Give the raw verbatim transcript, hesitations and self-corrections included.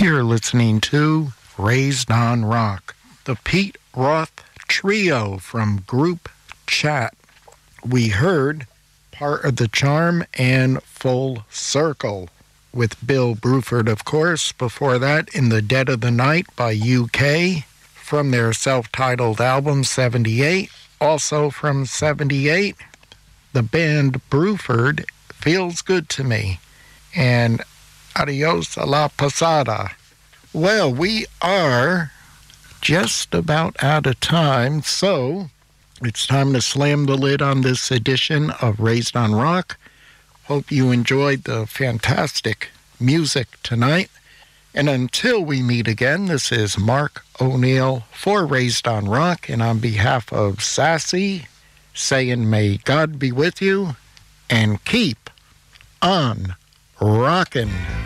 You're listening to Raised on Rock, the Pete Roth Trio from Group Chat. We heard Part of the Charm and Full Circle with Bill Bruford, of course. Before that, In the Dead of the Night by U K from their self-titled album seventy-eight. Also from seventy-eight, the band Bruford, Feels Good to Me, and Adios a la Posada. Well, we are just about out of time, so it's time to slam the lid on this edition of Raised on Rock. Hope you enjoyed the fantastic music tonight. And until we meet again, this is Mark O'Neill for Raised on Rock, and on behalf of Sassy, saying may God be with you and keep on rockin'.